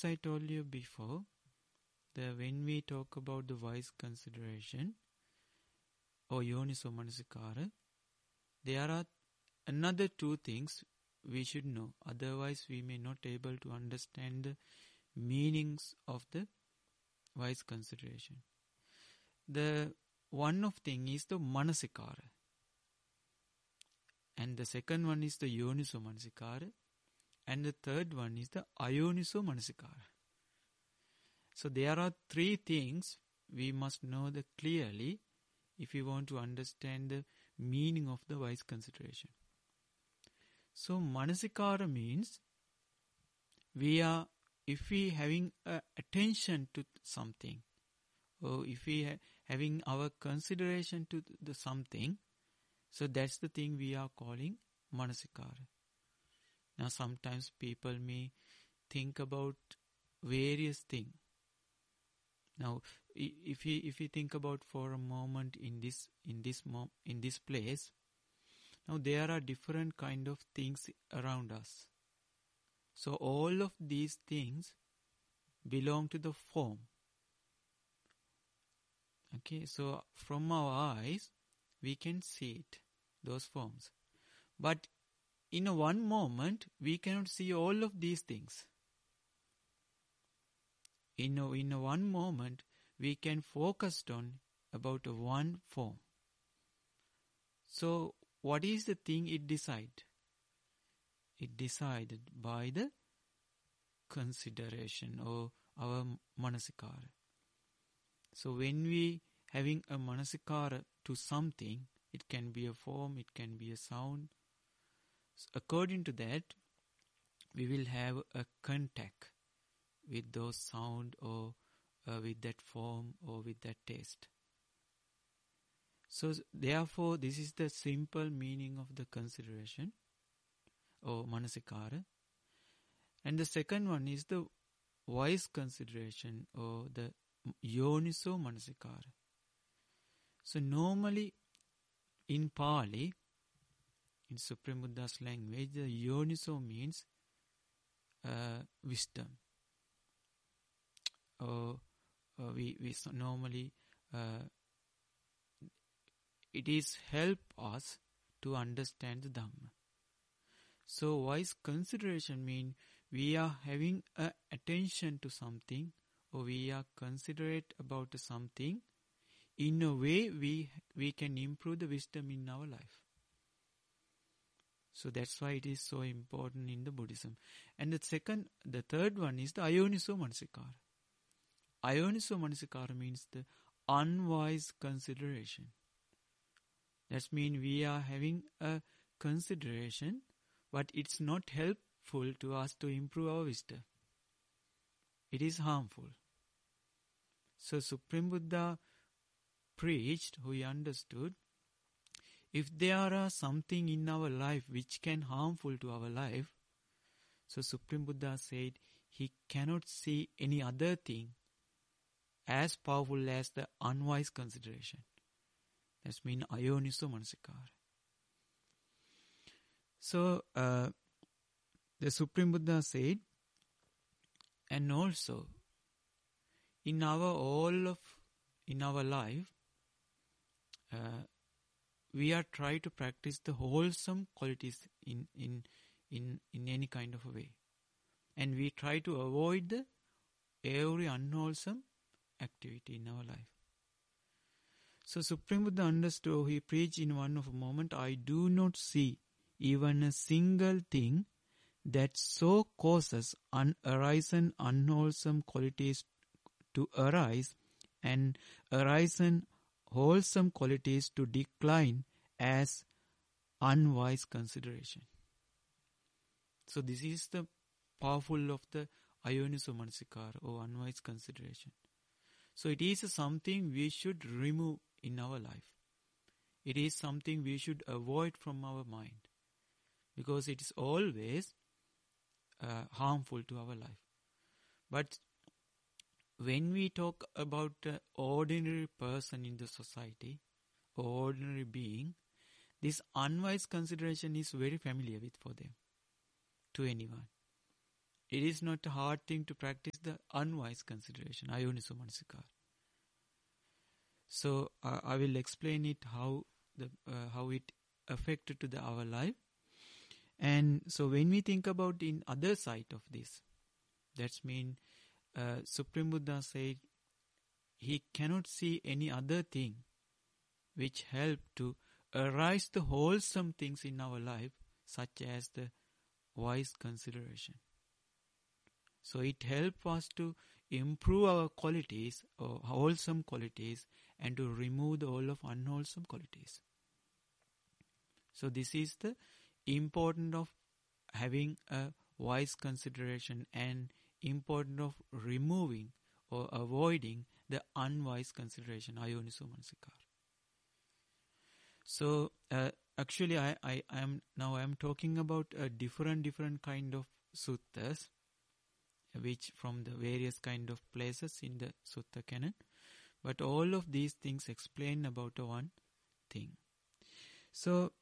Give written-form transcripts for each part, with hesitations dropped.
as I told you before, when we talk about the wise consideration or yoniso manasikara, there are another two things we should know. Otherwise, we may not able to understand the meanings of the wise consideration. The one of thing is the manasikara, and the second one is the yoniso manasikara, and the third one is the ayoniso manasikara. So there are three things we must know clearly if we want to understand the meaning of the wise consideration. So manasikara means if we having attention to something, or if we having our consideration to the something, so that's the thing we are calling manasikara. Now sometimes people may think about various things. Now, if you think about for a moment in this place, now there are different kind of things around us. So all of these things belong to the form. Okay, so from our eyes we can see those forms, but in one moment we cannot see all of these things. In one moment, we can focus on about one form. So, what is the thing it decide? It decided by the consideration or our manasikara. So, when we having a manasikara to something, it can be a form, it can be a sound. So according to that, we will have a contact with those sound or with that form or with that taste. So therefore, this is the simple meaning of the consideration or manasikara. And the second one is the wise consideration or the yoniso manasikara. So normally in Pali, in Supreme Buddha's language, the yoniso means wisdom. We normally it is help us to understand the Dhamma. So wise consideration means we are having attention to something, or we are considerate about something. In a way, we can improve the wisdom in our life. So that's why it is so important in the Buddhism. And the third one is the ayoniso manasikara. Ayoniso manasikara means the unwise consideration. That means we are having a consideration, but it's not helpful to us to improve our wisdom. It is harmful. So Supreme Buddha preached, he understood, if there are something in our life which can harmful to our life, so Supreme Buddha said he cannot see any other thing as powerful as the unwise consideration. That means ayoniso manasikara. So the Supreme Buddha said, and also in our life, we are trying to practice the wholesome qualities in any kind of a way, and we try to avoid every unwholesome activity in our life. So Supreme Buddha understood, he preached in one of a moment, I do not see even a single thing that so causes arisen unwholesome qualities to arise and arisen wholesome qualities to decline as unwise consideration. So this is the powerful of the ayoniso manasikara or unwise consideration. So it is something we should remove in our life. It is something we should avoid from our mind, because it is always harmful to our life. But when we talk about an ordinary person in the society, ordinary being, this unwise consideration is very familiar for them, to anyone. it is not a hard thing to practice the unwise consideration, ayoniso manasikara. So I will explain it how it affected to our life. And so when we think about in other side of this, that's mean Supreme Buddha said he cannot see any other thing which help to arise the wholesome things in our life, such as the wise consideration. So it helps us to improve our qualities or wholesome qualities and to remove all of unwholesome qualities. So this is the importance of having a wise consideration and importance of removing or avoiding the unwise consideration, ayoniso manasikara. So actually I am talking about a different kind of suttas, which from the various kind of places in the Sutta canon. But all of these things explain about one thing. So,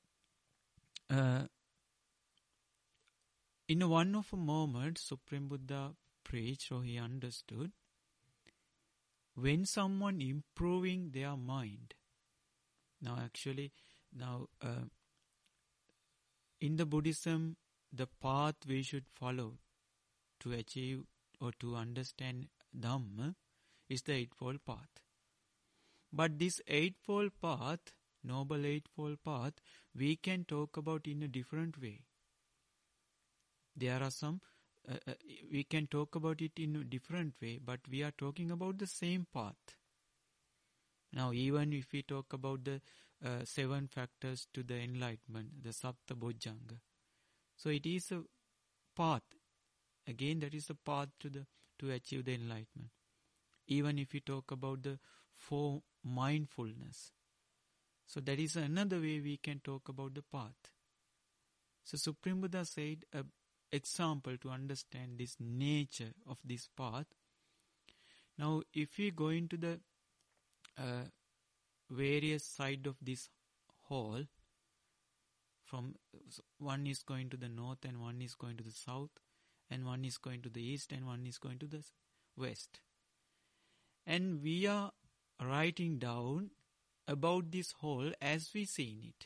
in one of a moment, Supreme Buddha preached, or he understood, when someone improving their mind. Now actually, in the Buddhism, the path we should follow to achieve or to understand Dhamma is the Eightfold Path. But this Eightfold Path, Noble Eightfold Path, we can talk about in a different way. There are some, we can talk about it in a different way, but we are talking about the same path. Now even if we talk about the 7 factors to the enlightenment, the Sapta Bojjhanga, so it is a path. Again, that is the path to achieve the enlightenment. Even if we talk about the 4 mindfulness, so that is another way we can talk about the path. So Supreme Buddha said an example to understand this nature of this path. Now, if we go into the various side of this hall, from one is going to the north and one is going to the south, and one is going to the east and one is going to the west. And we are writing down about this whole as we seen it.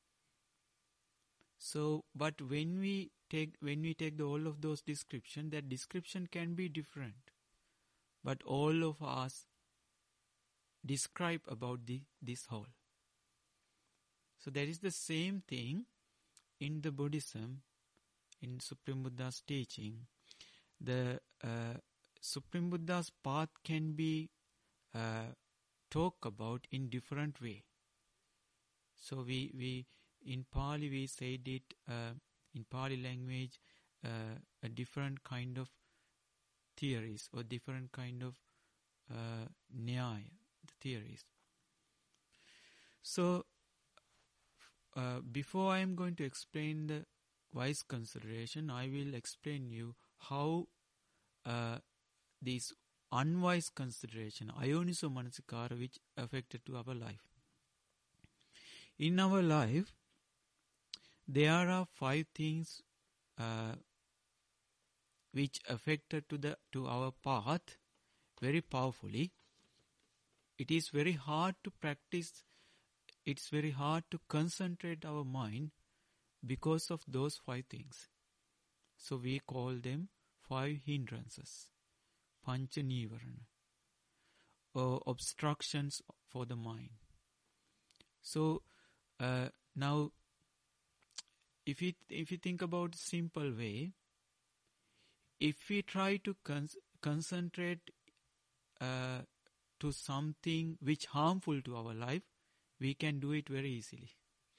So, but when we take the all of those description, that description can be different. But all of us describe about this whole. So that is the same thing in the Buddhism, in Supreme Buddha's teaching. The Supreme Buddha's path can be talked about in different way. So we in Pali we said it in Pali language a different kind of theories or different kind of nyaya, the theories. So before I am going to explain the wise consideration, I will explain you how this unwise consideration, ayoniso manasikara, which affected to our life. In our life, there are 5 things which affected to our path very powerfully. It is very hard to practice. It's very hard to concentrate our mind because of those 5 things. So we call them 5 hindrances, pancha nivarana, or obstructions for the mind. So now, if you think about simple way, if we try to concentrate to something which harmful to our life, we can do it very easily.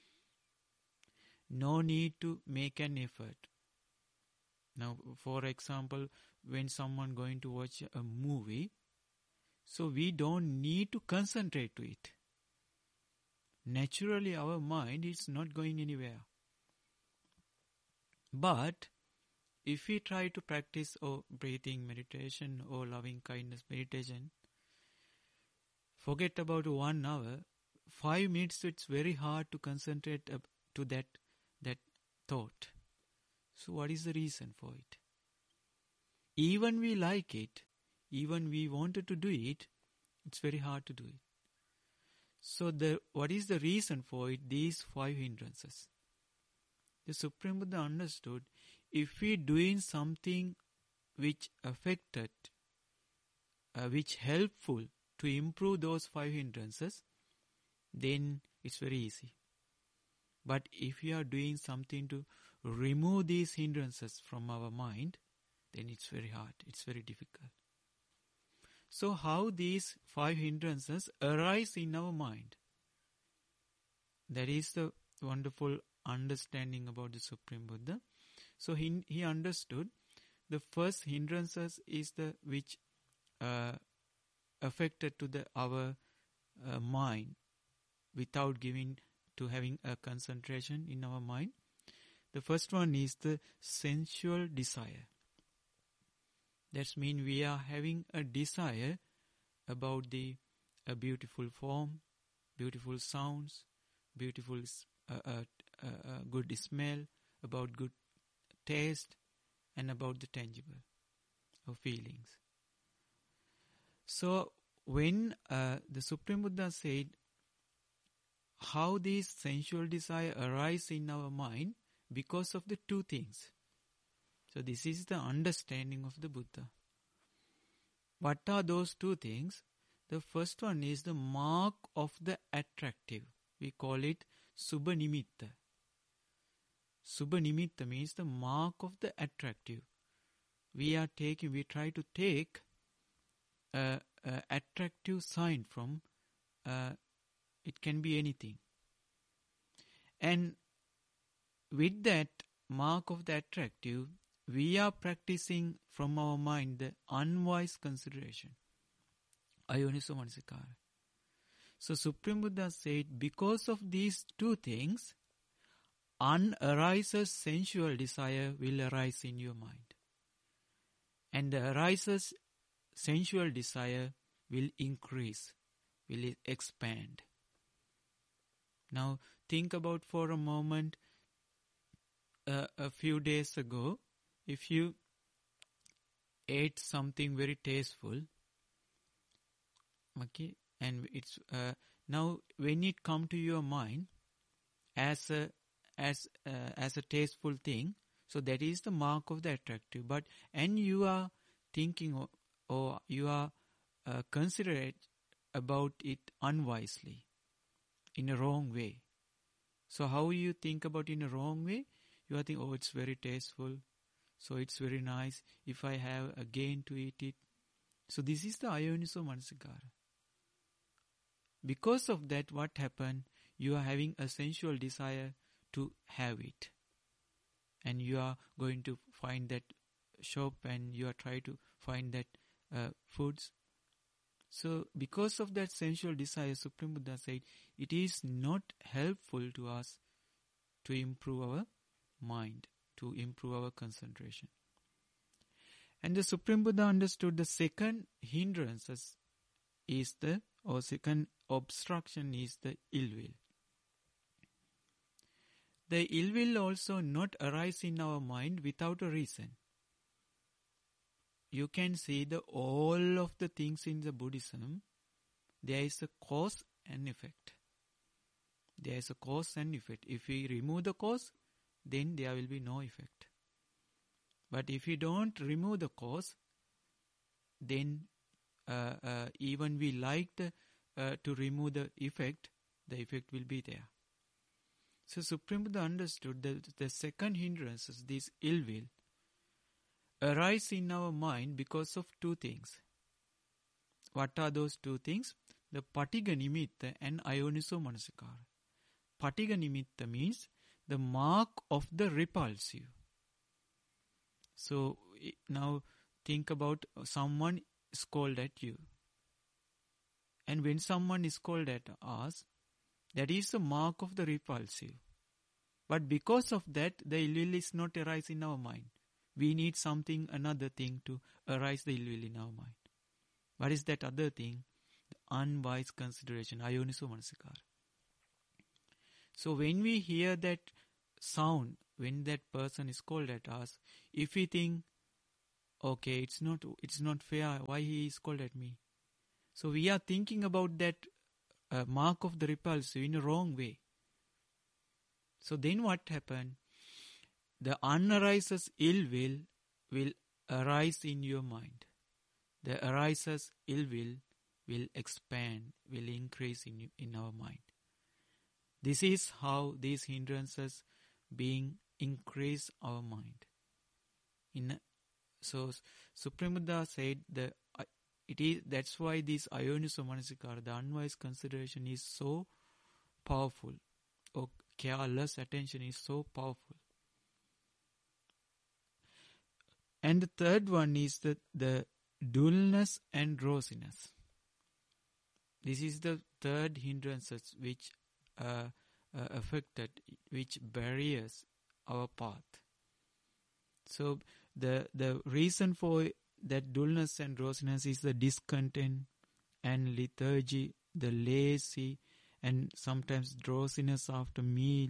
No need to make an effort. Now, for example, when someone going to watch a movie, so we don't need to concentrate to it. Naturally, our mind is not going anywhere. But if we try to practice breathing meditation or loving kindness meditation, forget about 1 hour, 5 minutes, it's very hard to concentrate to that thought. So what is the reason for it? even we like it, even we wanted to do it, it's very hard to do it. So what is the reason for it? These 5 hindrances. The Supreme Buddha understood, if we doing something which affected, which helpful to improve those 5 hindrances, then it's very easy. But if we are doing something to remove these hindrances from our mind, then it's very hard, it's very difficult. So how these 5 hindrances arise in our mind? That is the wonderful understanding about the Supreme Buddha. So he understood the first hindrances is the which affected to our mind without giving to having a concentration in our mind. The first one is the sensual desire. That means we are having a desire about a beautiful form, beautiful sounds, beautiful good smell, about good taste, and about the tangible of feelings. So when the Supreme Buddha said how these sensual desire arise in our mind, because of the 2 things. So this is the understanding of the Buddha. What are those 2 things? The first one is the mark of the attractive. We call it Subha Nimitta. Subha Nimitta means the mark of the attractive. We try to take a attractive sign from, it can be anything. And with that mark of the attractive, we are practicing from our mind the unwise consideration, ayoniso manasikara. So Supreme Buddha said, because of these 2 things, unarises sensual desire will arise in your mind. And the arises sensual desire will increase, will expand. Now think about for a moment, a few days ago, if you ate something very tasteful, okay, and it's now when it come to your mind as a tasteful thing, so that is the mark of the attractive. And you are thinking or you are considerate about it unwisely, in a wrong way. So how you think about in a wrong way? You are thinking, oh, it's very tasteful, so it's very nice if I have again to eat it. So this is the ayoniso manasikara. Because of that, what happened? You are having a sensual desire to have it. And you are going to find that shop and you are trying to find that foods. So because of that sensual desire, Supreme Buddha said, it is not helpful to us to improve our mind, to improve our concentration. And the Supreme Buddha understood the second hindrance is second obstruction is the ill will. The ill will also not arise in our mind without a reason. You can see all of the things in the Buddhism, there is a cause and effect. There is a cause and effect. If we remove the cause, then there will be no effect. But if we don't remove the cause, then even we like to remove the effect will be there. So Supreme Buddha understood that the second hindrance is this ill will arise in our mind because of 2 things. What are those 2 things? The Patigha Nimitta and Ayoniso Manasikara. Patigha Nimitta means the mark of the repulsive. So now think about someone scold at you. And when someone is scolded at us, that is the mark of the repulsive. But because of that, the ill will is not arise in our mind. We need another thing to arise the ill will in our mind. What is that other thing? The unwise consideration, ayoniso manasikara. So when we hear that sound, when that person is called at us, if we think, okay, it's not fair. Why he is called at me? So we are thinking about that mark of the repulsive in a wrong way. So then what happened? The unarises ill will arise in your mind. The arises ill will expand, will increase in our mind. This is how these hindrances being increase our mind. So Supreme Buddha said that's why this Ayoniso Manasikara, the unwise consideration, is so powerful, or careless attention is so powerful. And the third one is the dullness and drowsiness. This is the third hindrances which affected, which barriers our path. So the reason for that dullness and drowsiness is the discontent and lethargy, the lazy, and sometimes drowsiness after meal.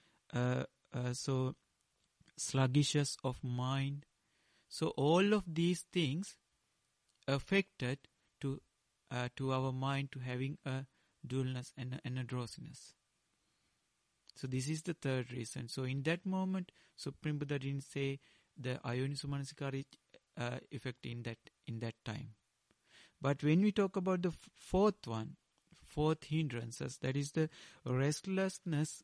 So sluggishness of mind. So all of these things affected to our mind to having a dullness and a drowsiness. So this is the third reason. So in that moment, Supreme Buddha didn't say the Ayoniso Manasikara effect in that time. But when we talk about the fourth hindrances, that is the restlessness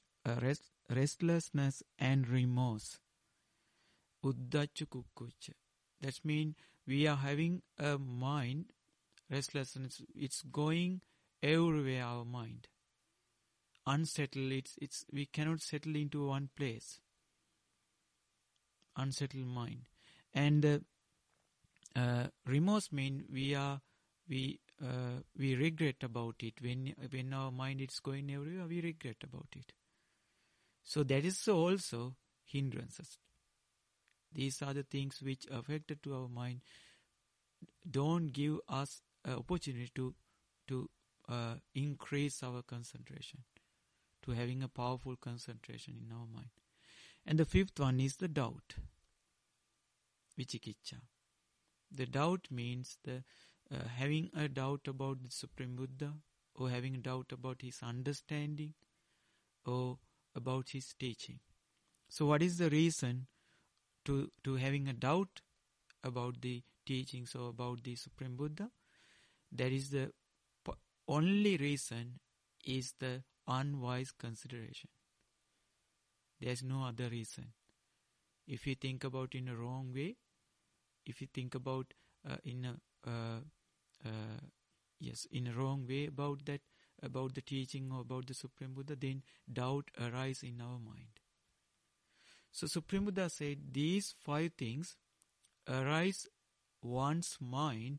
and remorse. Uddacha kukkucha. That means we are having a mind restlessness. It's going everywhere. Our mind unsettled. We cannot settle into one place. Unsettled mind, and remorse means we regret about it. When our mind is going everywhere, we regret about it. So that is also hindrances. These are the things which affected to our mind. Don't give us an opportunity to increase our concentration, to having a powerful concentration in our mind. And the fifth one is the doubt, Vichikicha. The doubt means the having a doubt about the Supreme Buddha, or having a doubt about his understanding, or about his teaching. So what is the reason to having a doubt about the teachings or about the Supreme Buddha? That is the only reason is the unwise consideration. There's no other reason. If you think about in a wrong way, if you think about in a wrong way about the teaching or about the Supreme Buddha, then doubt arises in our mind. So Supreme Buddha said these 5 things arise one's mind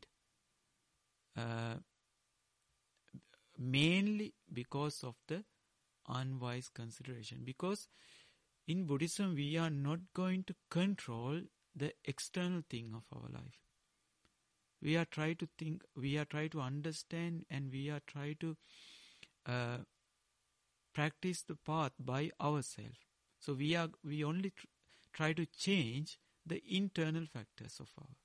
mainly because of the unwise consideration. Because in Buddhism, we are not going to control the external thing of our life. We are try to think, we are try to understand, and we are try to practice the path by ourselves. So we only try to change the internal factors of our.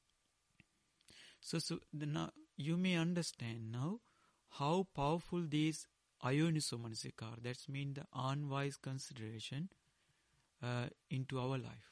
So now you may understand now how powerful these Ayoniso Manasikara, that's mean the unwise consideration into our life.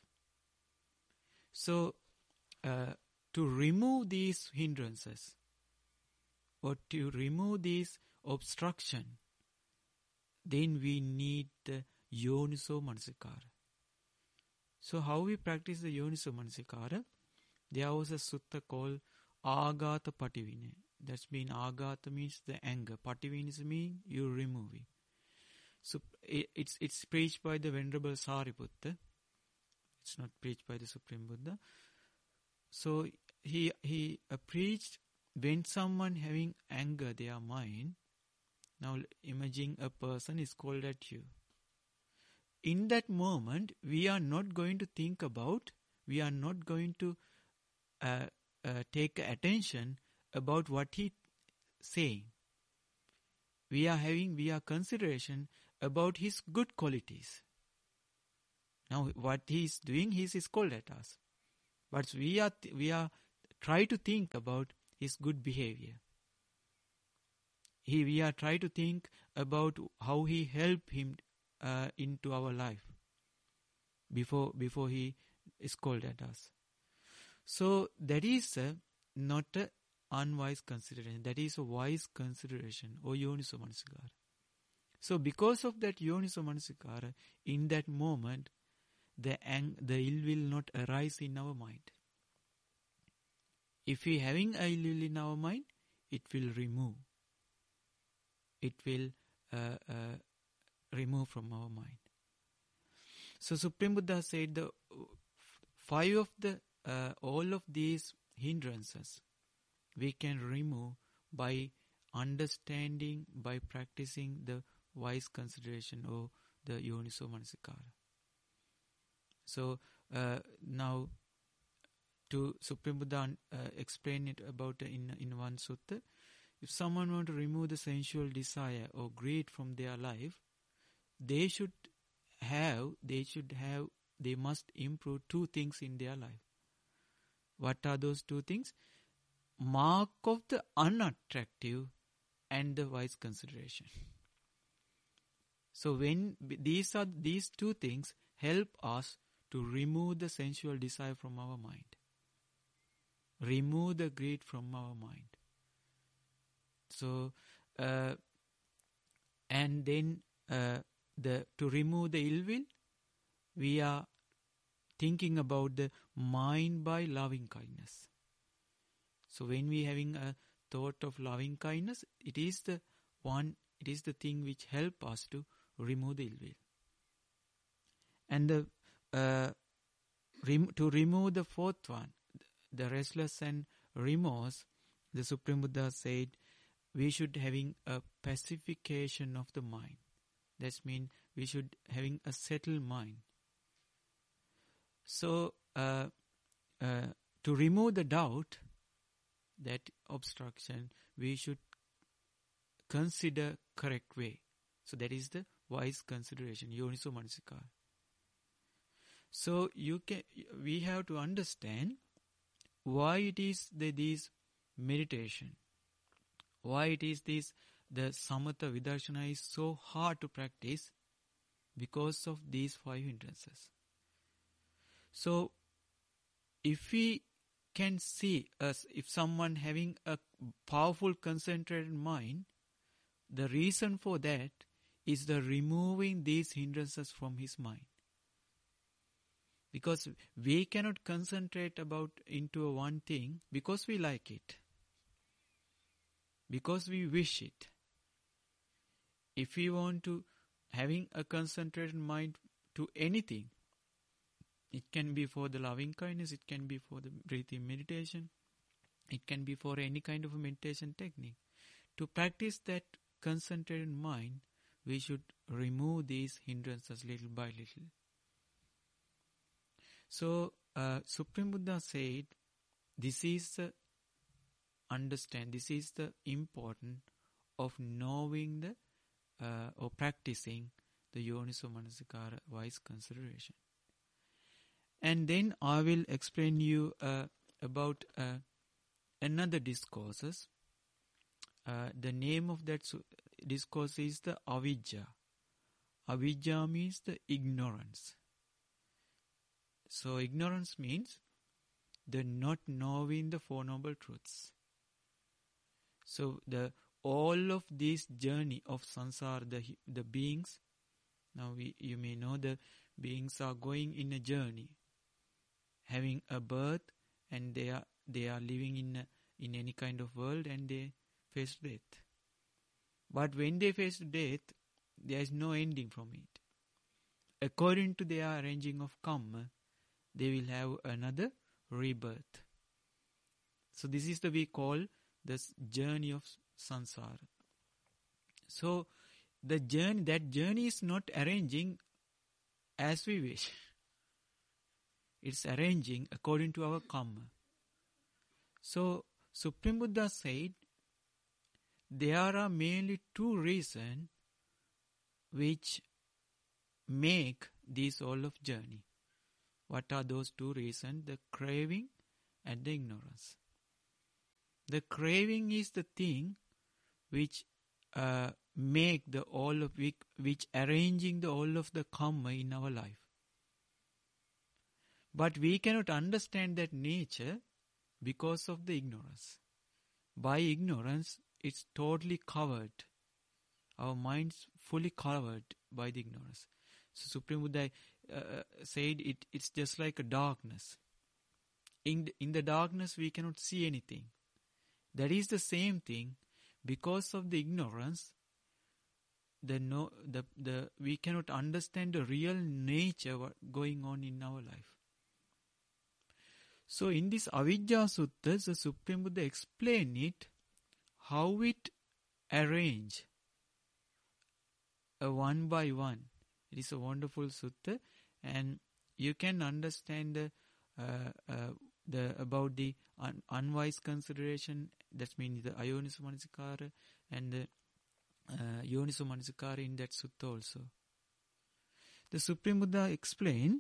So to remove these hindrances, or to remove this obstruction, then we need the Yoniso Manasikara. So how we practice the Yoniso Manasikara? There was a sutta called Agata Pativinaya. That's mean Agata means the anger. Pativinaya means you remove it. So it's preached by the Venerable Sariputta. It's not preached by the Supreme Buddha. So he preached when someone having anger their mind. Now imagine a person is called at you. In that moment, we are not going to think about, we are not going to take attention about what he saying. We are consideration about his good qualities. Now what he is doing, he is called at us. But we are try to think about his good behavior. We are try to think about how he helped him into our life before he scolded us. So that is not a unwise consideration. That is a wise consideration, or yoniso manasikara. So because of that yoniso manasikara, in that moment, the ill will not arise in our mind. If we having a ill will in our mind, it will remove. It will remove from our mind. So Supreme Buddha said the all of these hindrances we can remove by understanding, by practicing the wise consideration or the yoniso manasikara. So now to Supreme Buddha explain it about in one sutta. If someone want to remove the sensual desire or greed from their life, they must improve two things in their life. What are those two things? Mark of the unattractive and the wise consideration. So when these two things help us to remove the sensual desire from our mind, remove the greed from our mind. So and then to remove the ill will, we are thinking about the mind by loving kindness. So when we having a thought of loving kindness, it is the thing which help us to remove the ill will. And to remove the fourth one, the restless and remorse, the Supreme Buddha said we should having a pacification of the mind. That means we should having a settled mind. So to remove the doubt, that obstruction, we should consider correct way. So that is the wise consideration, yoniso manasikara. So we have to understand why it is this meditation, why it is the samatha vidarshana is so hard to practice, because of these 5 hindrances. So if we can see if someone having a powerful concentrated mind, the reason for that is the removing these hindrances from his mind. Because we cannot concentrate into one thing because we like it, because we wish it. If we want to having a concentrated mind to anything, it can be for the loving kindness, it can be for the breathing meditation, it can be for any kind of a meditation technique. To practice that concentrated mind, we should remove these hindrances little by little. So Supreme Buddha said, this is the important of knowing or practicing the yoniso manasikara wise consideration. And then I will explain you about another discourses. The name of that discourse is the avijja. Avijja means the ignorance. So ignorance means the not knowing the Four Noble Truths. So all of this journey of samsara, the beings, now you may know the beings are going in a journey, having a birth, and they are living in any kind of world, and they face death. But when they face death, there is no ending from it. According to their arranging of karma, they will have another rebirth. So this is we call this journey of samsara. So that journey is not arranging as we wish. It's arranging according to our karma. So Supreme Buddha said, there are mainly 2 reasons which make this all of journey. What are those two reasons? The craving and the ignorance. The craving is the thing which make the all of which arranging the all of the karma in our life. But we cannot understand that nature because of the ignorance. By ignorance, it's totally covered. Our mind's fully covered by the ignorance. So Supreme Buddha said it's just like a darkness. In the darkness, we cannot see anything. That is the same thing. Because of the ignorance, we cannot understand the real nature what going on in our life. So in this Avijja Sutta, the Supreme Buddha explained it, how it arrange one by one. It is a wonderful sutta, and you can understand about the unwise consideration. That means the Ayoniso Manasikara and the Yoniso Manasikara in that sutta also. The Supreme Buddha explained,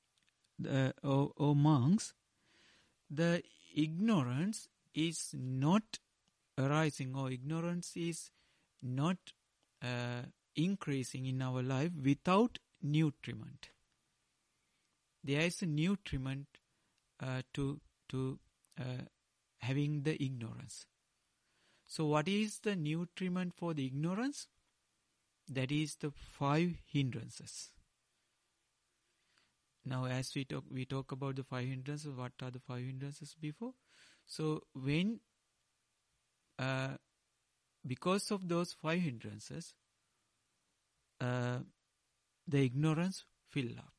O monks, the ignorance is not arising, or ignorance is not increasing in our life without nutriment. There is a nutriment to having the ignorance. So what is the nutriment for the ignorance? That is the 5 hindrances. Now as we talk about the 5 hindrances, what are the 5 hindrances before? So when, because of those 5 hindrances, the ignorance fill up.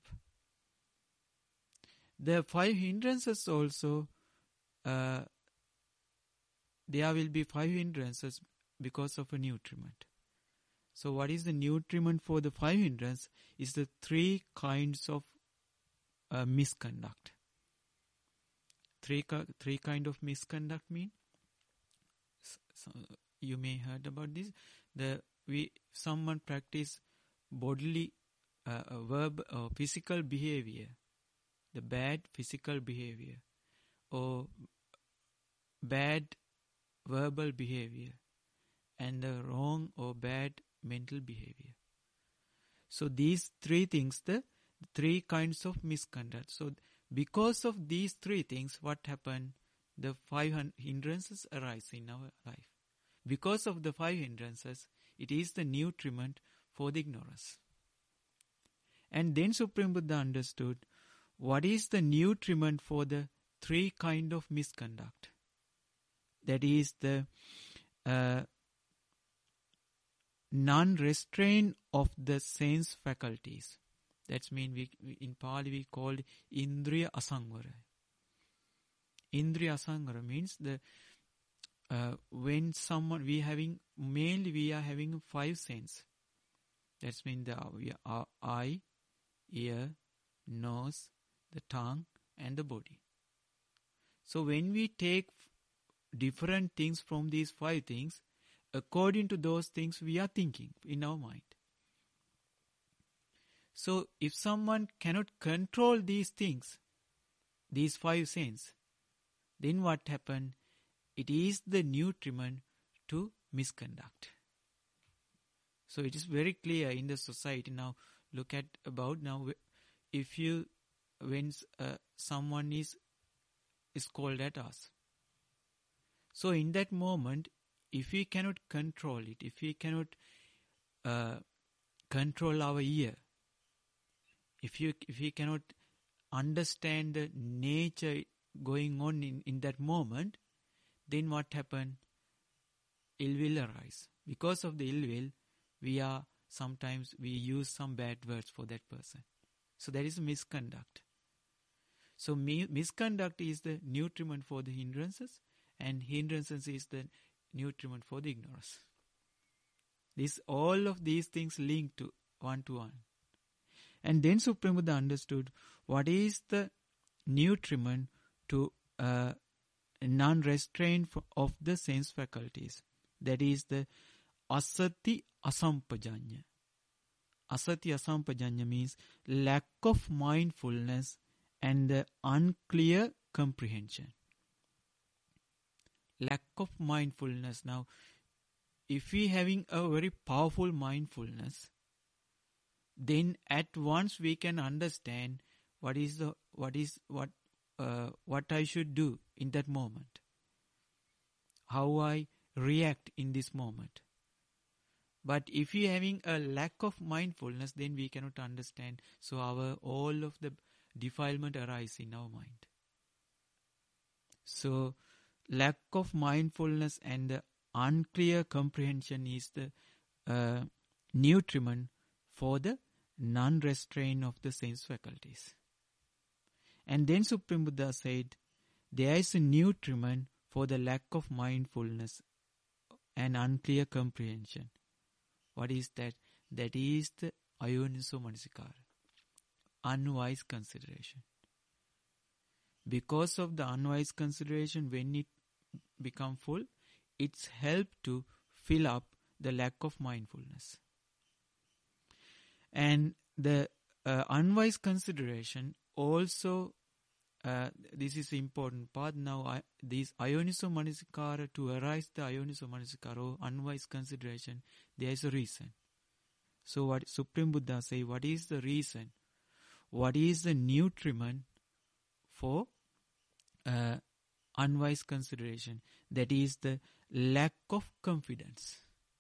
The 5 hindrances also, there will be 5 hindrances because of a nutriment. So what is the nutriment for the 5 hindrances? Is the 3 kinds of misconduct. Three kind of misconduct mean? So you may heard about this. Someone practice bodily, verb or physical behavior, the bad physical behavior, or bad verbal behavior, and the wrong or bad mental behavior. So these 3 things, the 3 kinds of misconduct. So because of these 3 things, what happened? The 5 hindrances arise in our life. Because of the 5 hindrances, it is the nutriment for the ignorance. And then Supreme Buddha understood what is the nutriment for the 3 kind of misconduct. That is the non-restraint of the sense faculties. That means in Pali we call Indriya Asangvara. Indriya Asangvara means when someone we are having 5 senses. That means the eye, ear, nose, the tongue, and the body. So when we take different things from these 5 things, according to those things we are thinking in our mind. So if someone cannot control these things, these 5 senses, then what happens? It is the nutriment to misconduct. So it is very clear in the society now. Look at about now. When someone is called at us. So in that moment, if we cannot control it, if we cannot control our ear, if we cannot understand the nature going on in that moment, then what happen? Ill will arise. Because of the ill will, sometimes we use some bad words for that person. So that is misconduct. So misconduct is the nutriment for the hindrances, and hindrances is the nutriment for the ignorance. All of these things linked to one. And then Supreme Buddha understood what is the nutriment to non-restraint of the sense faculties. That is the asati asampajanya. Asati asampajanya means lack of mindfulness and the unclear comprehension. Lack of mindfulness. Now, if we having a very powerful mindfulness, then at once we can understand what I should do in that moment, how I react in this moment. But if we having a lack of mindfulness, then we cannot understand. So all of the defilement arise in our mind. So lack of mindfulness and the unclear comprehension is the nutriment for the non-restraint of the sense faculties. And then Supreme Buddha said, there is a nutriment for the lack of mindfulness and unclear comprehension. What is that? That is the ayoniso manasikara, unwise consideration. Because of the unwise consideration, when it become full, it's help to fill up the lack of mindfulness. And the unwise consideration also, this is the important part now, this ayoniso manasikara, to arise the ayoniso manasikara or unwise consideration, there is a reason. So what Supreme Buddha say, what is the reason? What is the nutriment for unwise consideration? That is the lack of confidence.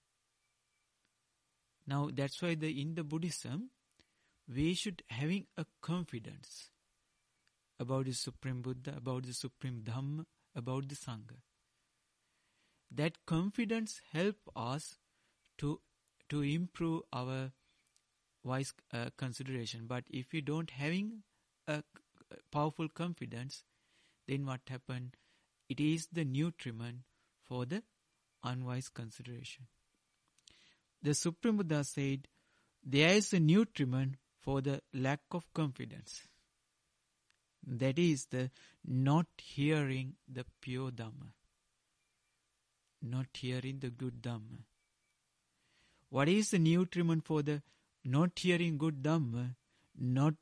Now that's why in the Buddhism, we should having a confidence about the Supreme Buddha, about the Supreme Dhamma, about the Sangha. That confidence help us to improve our wise consideration. But if we don't having a powerful confidence, then what happen? It is the nutriment for the unwise consideration. The Supreme Buddha said, there is a nutriment for the lack of confidence. That is the not hearing the pure Dhamma. Not hearing the good Dhamma. What is the nutriment for the not hearing good Dhamma? Not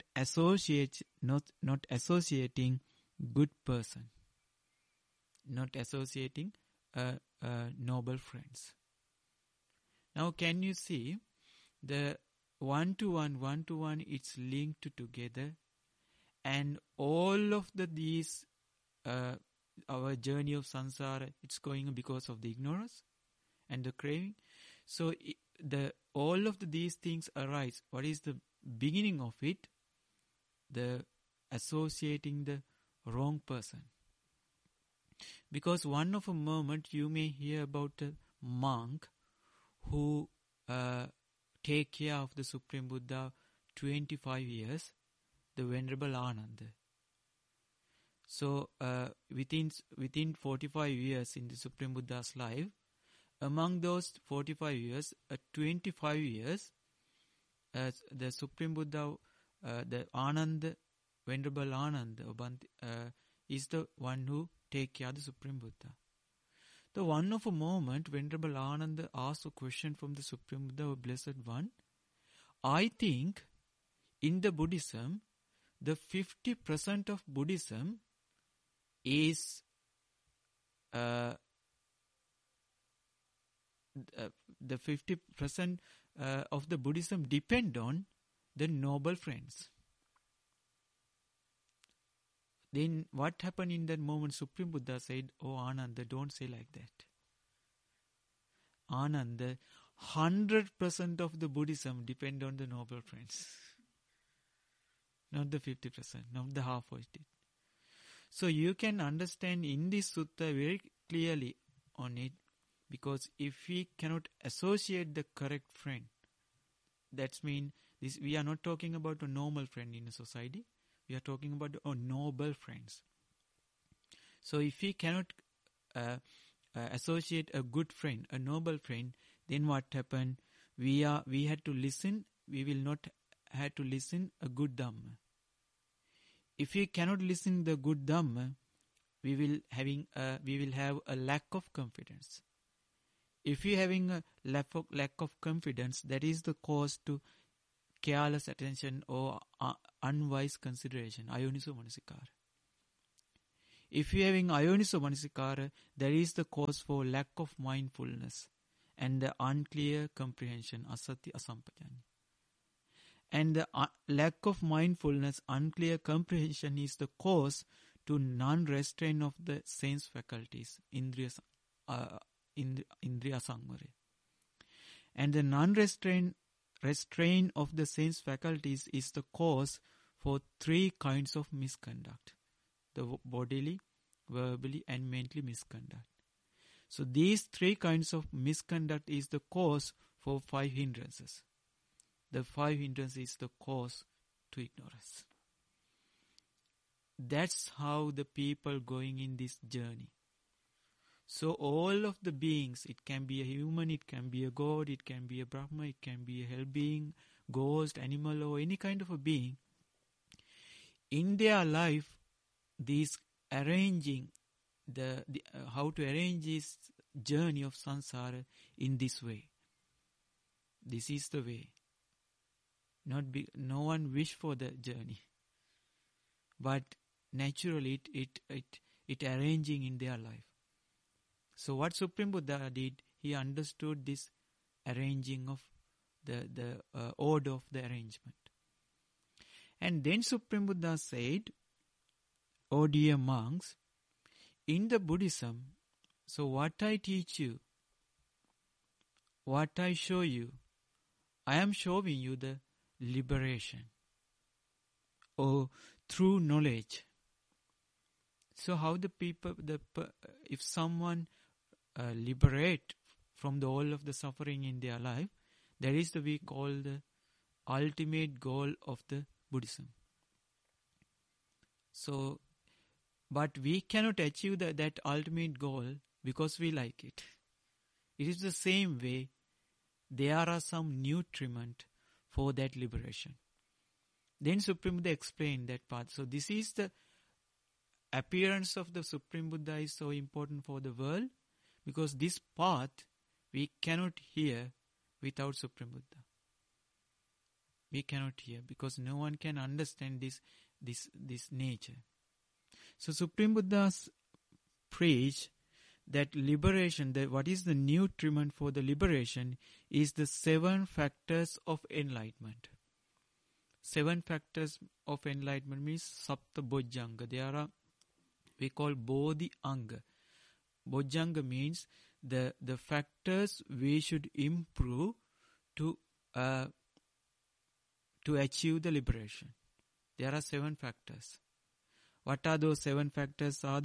associating good person. Not associating noble friends. Now can you see the one-to-one, it's linked together, and all of these, our journey of samsara, it's going because of the ignorance and the craving. So all of these things arise. What is the beginning of it? The associating the wrong person. Because one of a moment you may hear about a monk who take care of the Supreme Buddha 25 years, the Venerable Ananda. So within 45 years in the Supreme Buddha's life, among those 45 years, 25 years, the Supreme Buddha, the Ananda, Venerable Ananda, is the one who take care of the Supreme Buddha. The one of a moment, Venerable Ananda asked a question from the Supreme Buddha, Blessed One. I think in the Buddhism, the 50% of Buddhism is the 50% of the Buddhism depend on the noble friends. Then what happened in that moment? Supreme Buddha said, oh Ananda, don't say like that. Ananda, 100% of the Buddhism depend on the noble friends. Not the 50%, not the half of it. So you can understand in this sutta very clearly on it, because if we cannot associate the correct friend, that means we are not talking about a normal friend in a society. We are talking about noble friends. So if we cannot associate a good friend, a noble friend, then what happened? We had to listen. We will not have to listen a good Dhamma. If we cannot listen the good Dhamma, we will have a lack of confidence. If we having a lack of confidence, that is the cause to careless attention or unwise consideration, ayoniso manasikara. If you are having ayoniso manasikara, there is the cause for lack of mindfulness and the unclear comprehension, asati asampajanya. And the lack of mindfulness, unclear comprehension is the cause to non-restraint of the sense faculties, indriya samvara. And the non-restraint of the sense faculties is the cause for 3 kinds of misconduct: the bodily, verbally, and mentally misconduct. So these 3 kinds of misconduct is the cause for 5 hindrances. The 5 hindrances is the cause to ignorance. That's how the people going in this journey. So all of the beings, it can be a human, it can be a god, it can be a Brahma, it can be a hell being, ghost, animal, or any kind of a being. In their life, these arranging how to arrange this journey of samsara in this way. This is the way. No one wish for the journey, but naturally it arranging in their life. So what Supreme Buddha did, he understood this arranging of the order of the arrangement. And then Supreme Buddha said, "O dear monks, in the Buddhism, so what I teach you, what I show you, I am showing you the liberation, or through knowledge." So how the people, if someone liberate from the all of the suffering in their life, that is the we call the ultimate goal of the Buddhism. So, but we cannot achieve that ultimate goal because we like it. It is the same way. There are some nutriment for that liberation. Then Supreme Buddha explained that part. So this is the appearance of the Supreme Buddha is so important for the world, because this path we cannot hear without Supreme Buddha. We cannot hear because no one can understand this nature. So Supreme Buddha preach that liberation, that what is the nutriment for the liberation is the 7 factors of enlightenment. 7 factors of enlightenment means Sapta Bojjhanga. There are, we call Bodhi Anga. Bojjhanga means the factors we should improve to achieve the liberation. There are 7 factors. What are those 7 factors? Are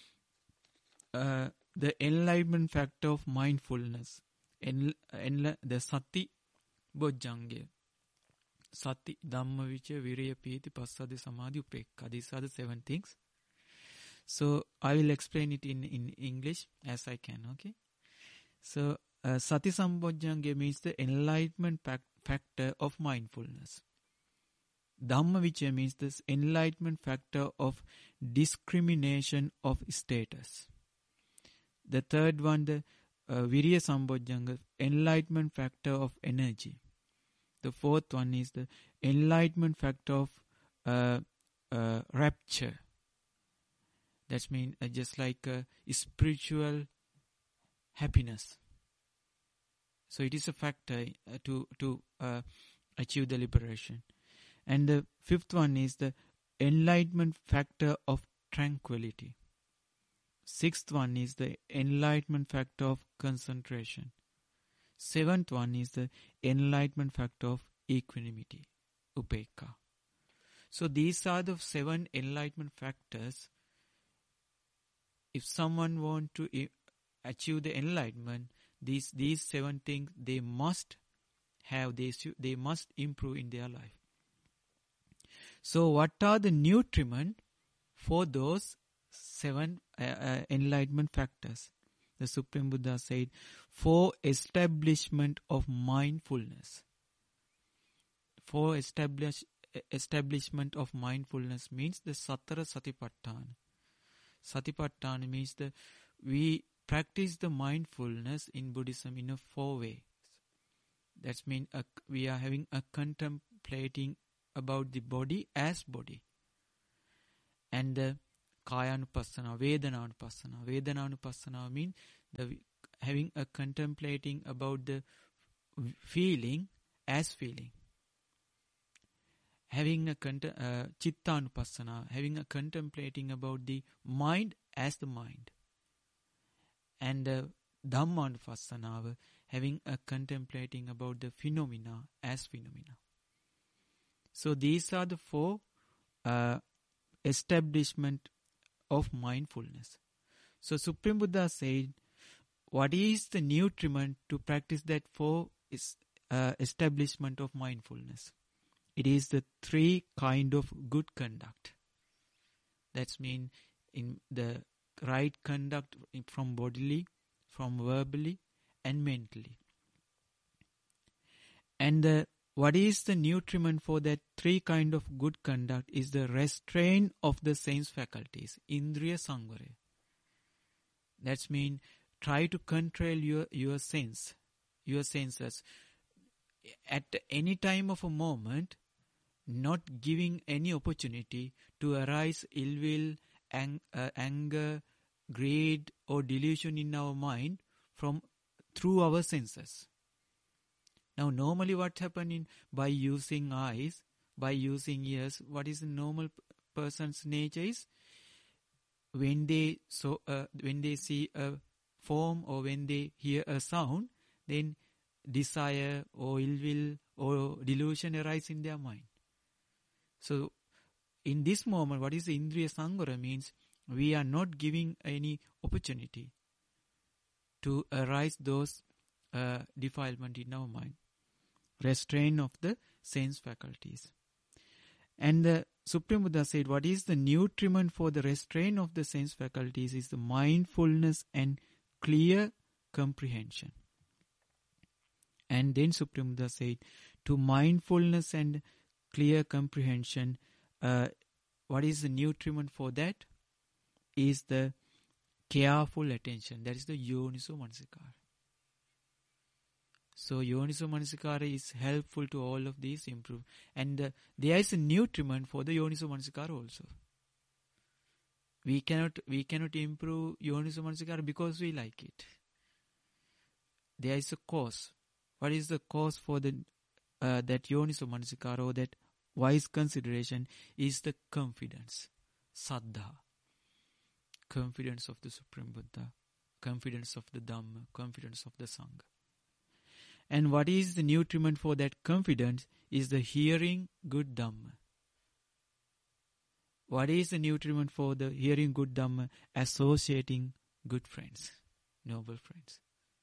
the enlightenment factor of mindfulness, the Sati Bojjhanga. Sati, Dhamma, Vicaya, Viraya, Piti, Passadi, Samadhi, Upekka. These are the 7 things. So I will explain it in English as I can, okay? So Sati Sambojjhanga means the enlightenment factor of mindfulness. Dhamma Vicaya means this enlightenment factor of discrimination of status. The third one, the Virya Sambojjhanga, enlightenment factor of energy. The fourth one is the enlightenment factor of rapture. That means just like spiritual happiness. So it is a factor to achieve the liberation. And the fifth one is the enlightenment factor of tranquility. Sixth one is the enlightenment factor of concentration. Seventh one is the enlightenment factor of equanimity, upekka. So these are the 7 enlightenment factors. If someone want to achieve the enlightenment, these 7 things they must have, they must improve in their life. So what are the nutriment for those 7 enlightenment factors? The Supreme Buddha said, for establishment of mindfulness. For establishment of mindfulness means the Satara Satipatthana. Satipatthana means we practice the mindfulness in Buddhism in a 4 ways. That means we are having a contemplating about the body as body. And the Kayanupassana, Vedananupassana. Vedananupassana means having a contemplating about the feeling as feeling. Having a Chittanupassana, having a contemplating about the mind as the mind. And Dhammanupassana, having a contemplating about the phenomena as phenomena. So these are the four establishment of mindfulness. So Supreme Buddha said, what is the nutriment to practice that four establishment of mindfulness? It is the three kind of good conduct. That's mean in the right conduct from bodily, from verbally, and mentally. And what is the nutriment for that three kind of good conduct is the restraint of the sense faculties, Indriya Samvara. That's mean try to control your senses. At any time of a moment, not giving any opportunity to arise ill will, anger, greed or delusion in our mind through our senses. Now normally what happens by using eyes, by using ears, what is the normal person's nature is? When they see a form or when they hear a sound, then desire or ill will or delusion arise in their mind. So in this moment, what is the Indriya Samvara means? We are not giving any opportunity to arise those defilement in our mind. Restraint of the sense faculties. And the Supreme Buddha said, what is the nutriment for the restraint of the sense faculties is the mindfulness and clear comprehension. And then Supreme Buddha said, to mindfulness and clear comprehension, what is the nutriment for that? Is the careful attention. That is the Yoniso Manasikara. So Yoniso Manasikara is helpful to all of these improve. And there is a nutriment for the Yoniso Manasikara also. We cannot improve Yoniso Manasikara because we like it. There is a cause. What is the cause for the that Yoniso Manasikara or that wise consideration is the confidence, Saddha. Confidence of the Supreme Buddha, confidence of the Dhamma, confidence of the Sangha. And what is the nutriment for that confidence is the hearing good Dhamma. What is the nutriment for the hearing good Dhamma? Associating good friends, noble friends.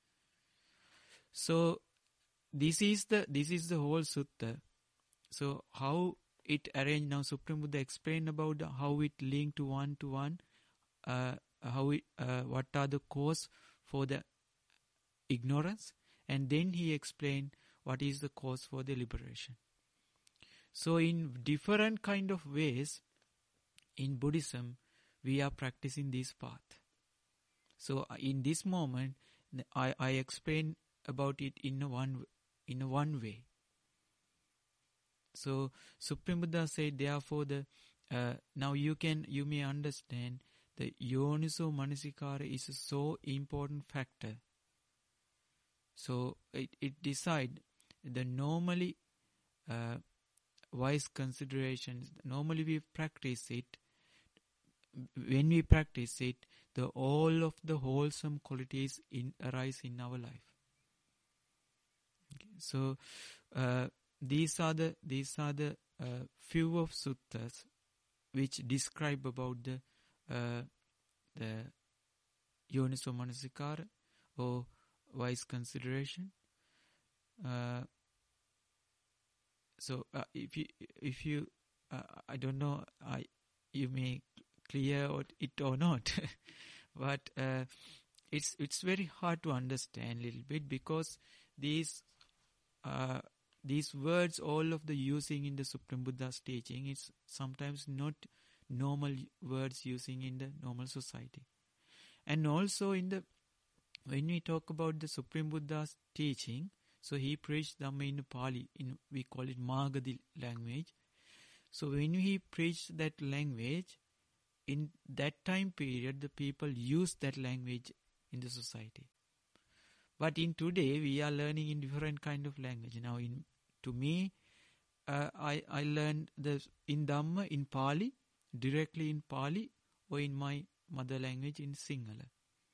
So this is the whole sutta. So how it arranged now, Supreme Buddha explained about how it linked to one, what are the cause for the ignorance, and then he explained what is the cause for the liberation. So in different kind of ways in Buddhism we are practicing this path. So in this moment I explain about it in one way. So Supreme Buddha said, therefore now you may understand the Yoniso Manasikara is a so important factor. So it decide the normally wise considerations. Normally we practice it. When we practice it, all of the wholesome qualities arise in our life. Okay. So these are the few of suttas which describe about the Yoniso Manasikara or wise consideration. So if you I don't know, you may clear it or not, but it's very hard to understand a little bit because these words, all of the using in the Supreme Buddha's teaching, is sometimes not normal words using in the normal society. And also when we talk about the Supreme Buddha's teaching, so he preached Dhamma in Pali, we call it Magadhi language. So when he preached that language, in that time period, the people used that language in the society. But in today, we are learning in different kind of language. Now, to me, I learned in Dhamma, in Pali, directly in Pali, or in my mother language in Sinhala.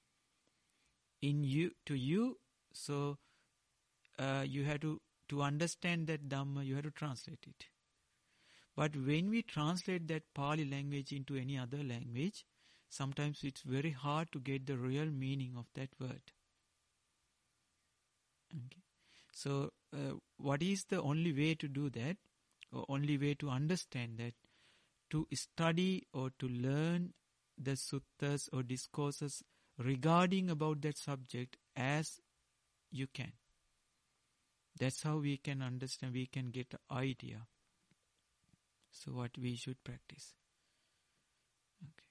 So you have to understand that Dhamma, you have to translate it. But when we translate that Pali language into any other language, sometimes it's very hard to get the real meaning of that word. Okay. So, what is the only way to do that, or only way to understand that? To study or to learn the suttas or discourses regarding about that subject as you can. That's how we can understand, we can get an idea. So what we should practice. Okay.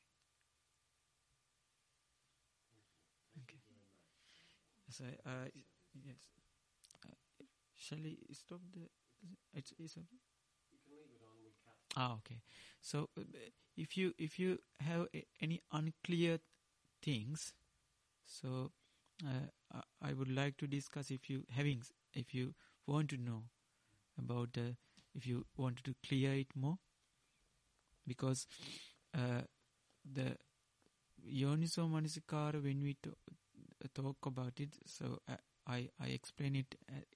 So, yes. Shall we stop the... It's okay? You can leave it on, we catch. Okay. So, if you have any unclear things, so I would like to discuss if you want to know about if you wanted to clear it more, because the Yoniso Manasikara, when we talk about it, so I explain it.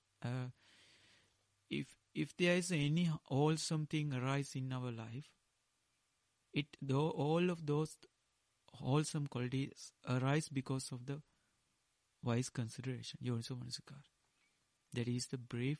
If there is any wholesome thing arise in our life, all of those wholesome qualities arise because of the wise consideration, Yoniso Manasikara. That is the brief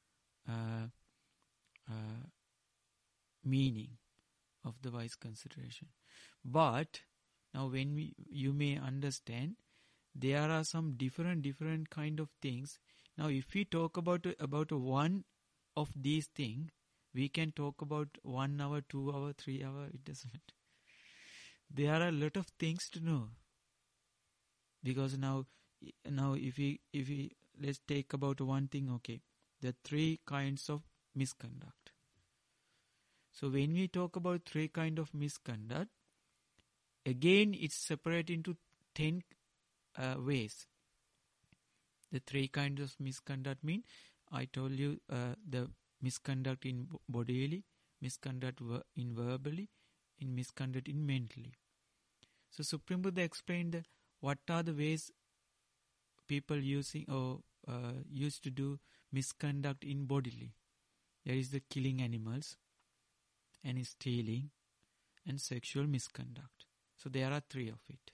meaning of the wise consideration. But now when you may understand, there are some different kind of things. Now if we talk about one of these things, we can talk about 1 hour, 2 hour, 3 hour, it doesn't matter. There are a lot of things to know. Because now if we let's take about one thing, okay, the 3 kinds of misconduct. So when we talk about 3 kinds of misconduct, again it's separated into 10 ways. The 3 kinds of misconduct mean, I told you the misconduct in bodily, misconduct in verbally, in misconduct in mentally. So Supreme Buddha explained what are the ways people using or used to do misconduct in bodily. There is the killing animals, and stealing, and sexual misconduct. So there are 3 of it.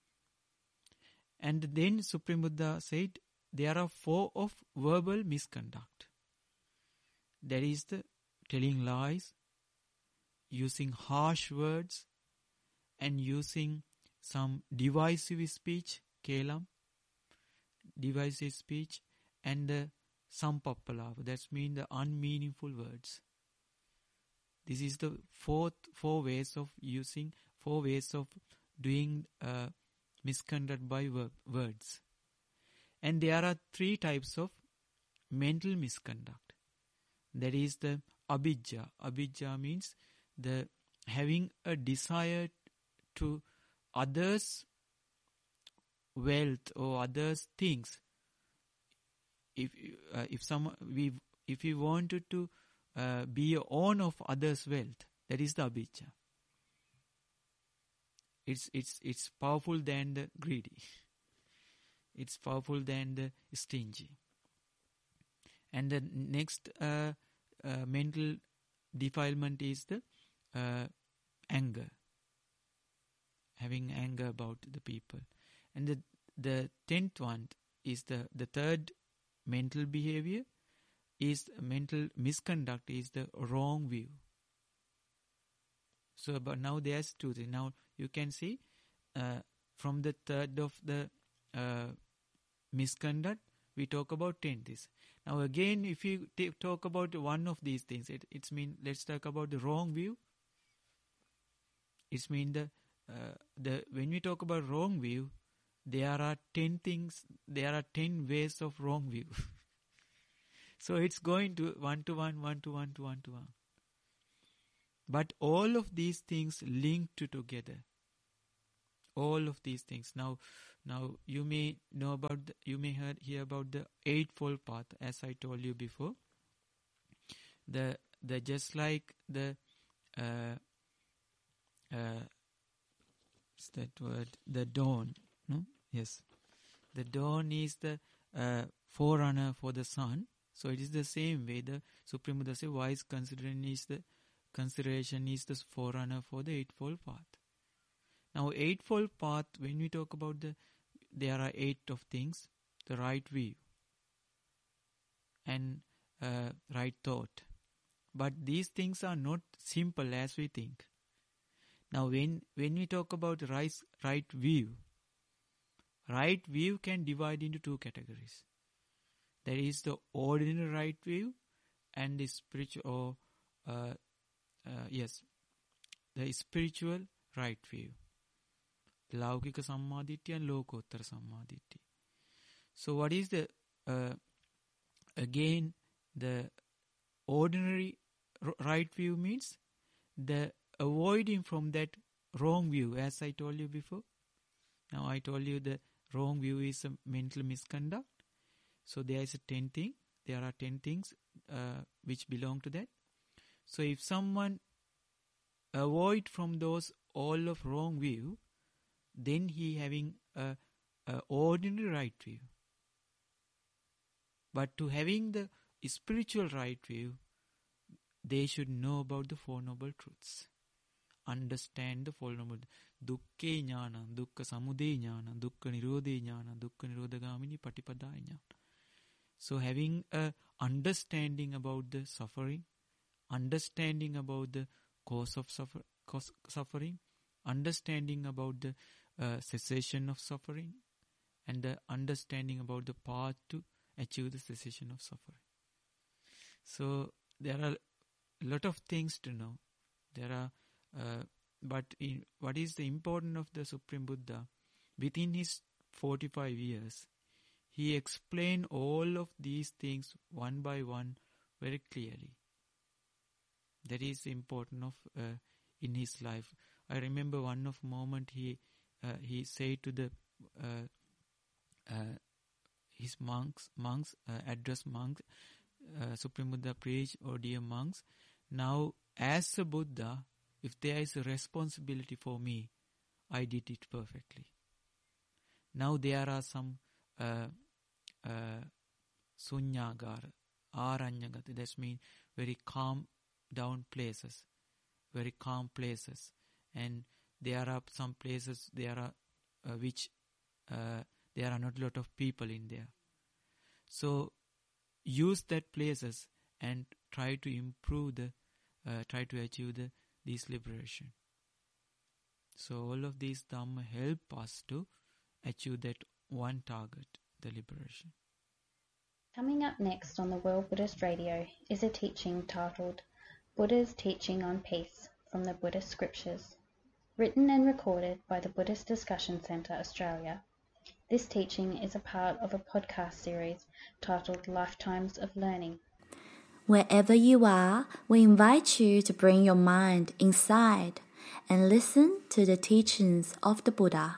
And then Supreme Buddha said there are 4 of verbal misconduct. That is the telling lies, using harsh words, and using some divisive speech, kelam, divisive speech, and the sampappalava, that means the unmeaningful words. This is the 4 ways of using, 4 ways of doing misconduct by words. And there are 3 types of mental misconduct. That is the abhijja. Abhijja means the having a desire to others' wealth or others' things. If we wanted to be a owner of others' wealth, that is the abhijja. It's powerful than the greedy. It's powerful than the stingy. And the next mental defilement is the anger. Having anger about the people. And the 10th one is the third mental behavior is mental misconduct, is the wrong view. So, but now there's 2 things. Now you can see from the third of the misconduct, we talk about 10 things. Now again, if you talk about one of these things, it's mean, let's talk about the wrong view. It's mean when we talk about wrong view, there are 10 things, there are 10 ways of wrong view. So it's going to 1 to 1, 1 to 1 to 1 to 1. But all of these things linked together. All of these things. Now you may know about you may hear about the Eightfold Path, as I told you before. The just like the what's that word? The dawn. No? Yes. The dawn is the forerunner for the sun. So it is the same way. The Supreme Buddha says wise consideration is the forerunner for the Eightfold Path. Now, Eightfold Path, when we talk about there are 8 of things: the right view and right thought. But these things are not simple as we think. Now, when we talk about right view can divide into 2 categories. There is the ordinary right view and the spiritual, the spiritual right view. Laukika Sammaditya and Lokottara Sammaditya. So what is the again the ordinary right view means the avoiding from that wrong view, as I told you before. Now I told you the wrong view is a mental misconduct. So there is 10 things. There are 10 things which belong to that. So if someone avoid from those all of wrong view, then he having a ordinary right view. But to having the spiritual right view, they should know about the Four Noble Truths. Understand the Four Noble Dukkhe Jnana, Dukkha Samudaya Jnana, Dukkha Nirodha Jnana, Dukkha Nirodhagamini Patipadaya Jnana. So having a understanding about the suffering, understanding about the cause of suffering, understanding about the cessation of suffering, and the understanding about the path to achieve the cessation of suffering. So there are a lot of things to know. There are, what is the importance of the Supreme Buddha? Within his 45 years, he explained all of these things one by one very clearly. That is the importance of in his life. I remember one of moment he said to the his monks address monks. Supreme Buddha preached, "Oh dear monks, now as a Buddha, if there is a responsibility for me, I did it perfectly. Now there are some sunyagara, aranyagata, that means very calm down places, very calm places, and there are some places there are which there are not a lot of people in there. So use that places and try to improve try to achieve this liberation. So all of these Dhamma help us to achieve that one target, the liberation. Coming up next on the World Buddhist Radio is a teaching titled Buddha's Teaching on Peace from the Buddhist Scriptures, written and recorded by the Buddhist Discussion Centre Australia. This teaching is a part of a podcast series titled Lifetimes of Learning. Wherever you are, we invite you to bring your mind inside and listen to the teachings of the Buddha.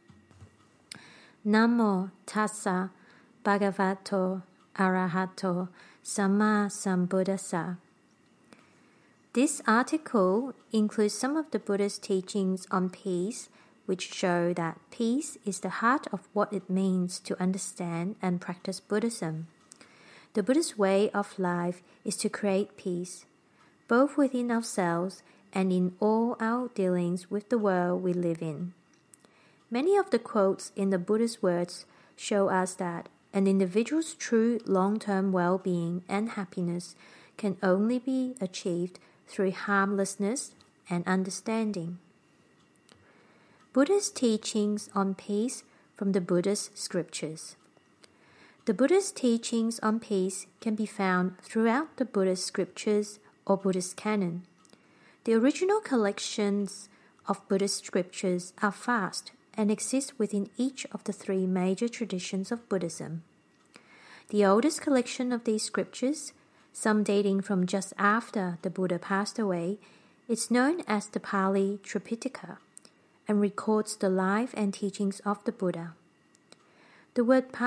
Namo Tassa Bhagavato Arahato Samma Sambuddhassa. This article includes some of the Buddha's teachings on peace, which show that peace is the heart of what it means to understand and practice Buddhism. The Buddhist way of life is to create peace, both within ourselves and in all our dealings with the world we live in. Many of the quotes in the Buddha's words show us that an individual's true long-term well-being and happiness can only be achieved through harmlessness and understanding. Buddha's teachings on peace from the Buddhist scriptures. The Buddha's teachings on peace can be found throughout the Buddhist scriptures or Buddhist canon. The original collections of Buddhist scriptures are vast and exist within each of the 3 major traditions of Buddhism. The oldest collection of these scriptures, some dating from just after the Buddha passed away, It's known as the Pali Tripitaka and records the life and teachings of the Buddha. The word